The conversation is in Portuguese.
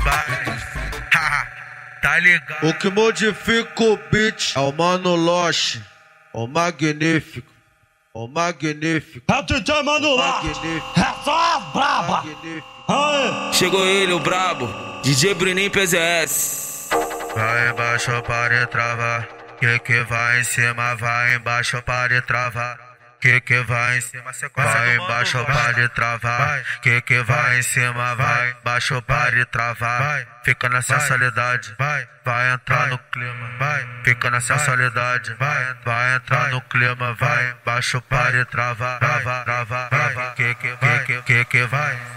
Tá ligado? O que modifica o beat é o Mano Loche, o magnífico, o magnífico. É o DJ Mano Loche, é só a braba. Aê. Chegou ele, o brabo, DJ Bruninho PZS. Vai embaixo para travar, que vai em cima, vai embaixo para travar. Que vai em cima, vai embaixo para travar. Que vai em cima, vai embaixo para travar. Fica na sensualidade, vai entrar no clima. Fica na sensualidade, vai entrar no clima. Vai embaixo para travar, que vai.